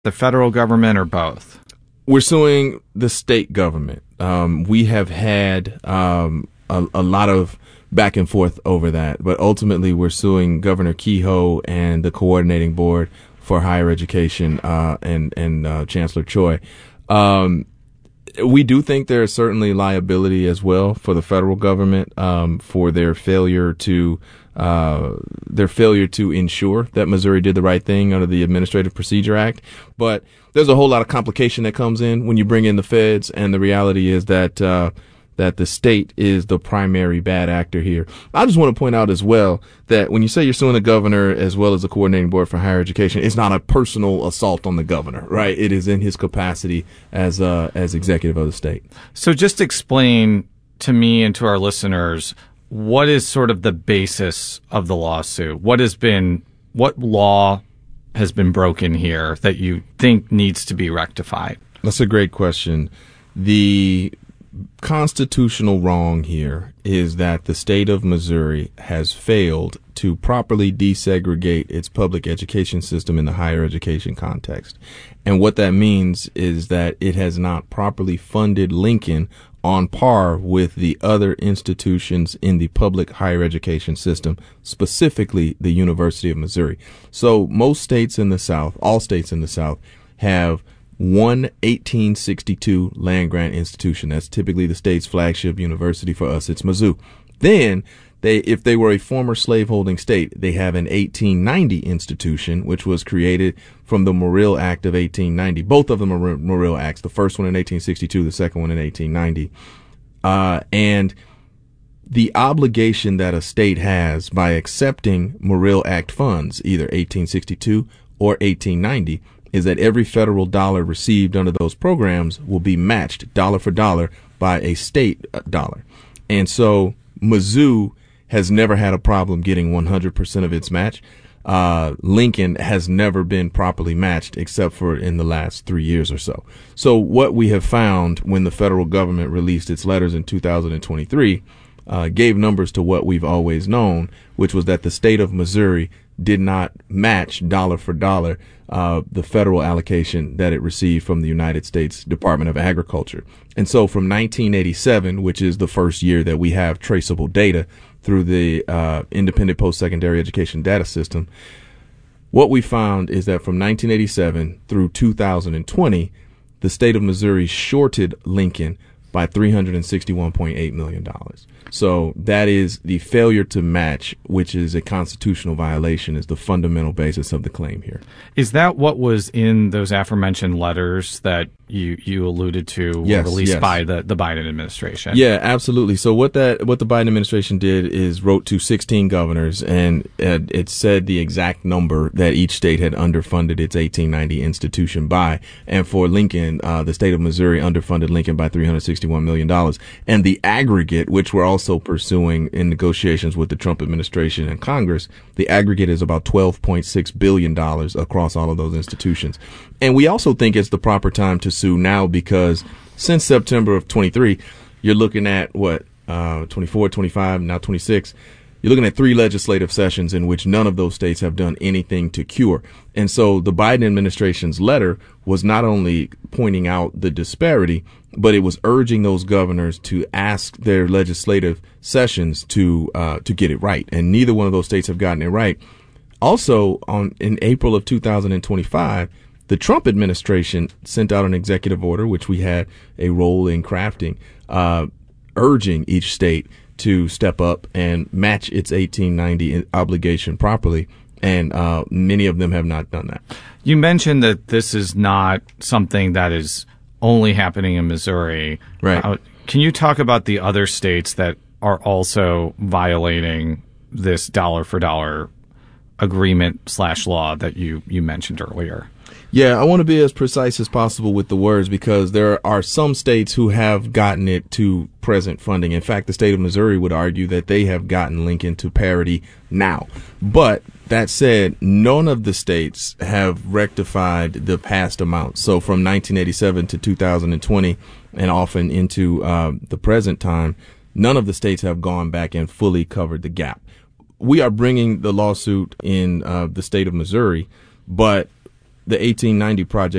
the federal government, or both? We're suing the state government. We have had a lot of back and forth over that, but ultimately we're suing Governor Kehoe and the coordinating board for higher education and Chancellor Choi. We do think there is certainly liability as well for the federal government for their failure to ensure that Missouri did the right thing under the Administrative Procedure Act. But there's a whole lot of complication that comes in when you bring in the feds, and the reality is that the state is the primary bad actor here. I just want to point out as well that when you say you're suing the governor as well as the coordinating board for higher education, it's not a personal assault on the governor, right? It is in his capacity as executive of the state. So just explain to me and to our listeners, what is sort of the basis of the lawsuit? What law has been broken here that you think needs to be rectified? That's a great question. The constitutional wrong here is that the state of Missouri has failed to properly desegregate its public education system in the higher education context. And what that means is that it has not properly funded Lincoln on par with the other institutions in the public higher education system, specifically the University of Missouri. So most states in the South, all states in the South, have one 1862 land-grant institution. That's typically the state's flagship university. For us, it's Mizzou. Then, if they were a former slaveholding state, they have an 1890 institution, which was created from the Morrill Act of 1890. Both of them are Morrill Acts. The first one in 1862, the second one in 1890. And the obligation that a state has by accepting Morrill Act funds, either 1862 or 1890, is that every federal dollar received under those programs will be matched dollar for dollar by a state dollar. And so Mizzou has never had a problem getting 100% of its match. Lincoln has never been properly matched except for in the last 3 years or so. So what we have found when the federal government released its letters in 2023 gave numbers to what we've always known, which was that the state of Missouri did not match dollar for dollar the federal allocation that it received from the United States Department of Agriculture. And so from 1987, which is the first year that we have traceable data through the Independent Post-Secondary Education Data System, what we found is that from 1987 through 2020, the state of Missouri shorted Lincoln by $361.8 million. So that is the failure to match, which is a constitutional violation, is the fundamental basis of the claim here. Is that what was in those aforementioned letters that you alluded to yes, were released yes. by the Biden administration? Yeah, absolutely. So what the Biden administration did is wrote to 16 governors, and it said the exact number that each state had underfunded its 1890 institution by. And for Lincoln, the state of Missouri underfunded Lincoln by $361 million. And the aggregate, which we're also pursuing in negotiations with the Trump administration and Congress, the aggregate is about $12.6 billion across all of those institutions. And we also think it's the proper time to sue now because since September of 23, you're looking at 24, 25, now 26. You're looking at 3 legislative sessions in which none of those states have done anything to cure. And so the Biden administration's letter was not only pointing out the disparity, but it was urging those governors to ask their legislative sessions to get it right. And neither one of those states have gotten it right. Also, in April of 2025, the Trump administration sent out an executive order, which we had a role in crafting, urging each state to step up and match its 1890 obligation properly. And many of them have not done that. You mentioned that this is not something that is only happening in Missouri. Right. Can you talk about the other states that are also violating this dollar for dollar agreement / law that you mentioned earlier? Yeah, I want to be as precise as possible with the words because there are some states who have gotten it to present funding. In fact, the state of Missouri would argue that they have gotten Lincoln to parity now. But that said, none of the states have rectified the past amounts. So from 1987 to 2020 and often into the present time, none of the states have gone back and fully covered the gap. We are bringing the lawsuit in the state of Missouri, but the 1890 project